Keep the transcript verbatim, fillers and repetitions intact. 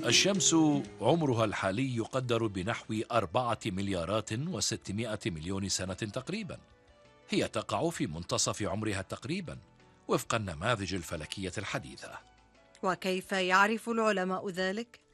الشمس عمرها الحالي يقدر بنحو أربعة مليارات وستمائة مليون سنة تقريبا. هي تقع في منتصف عمرها تقريبا وفق النماذج الفلكية الحديثة. وكيف يعرف العلماء ذلك؟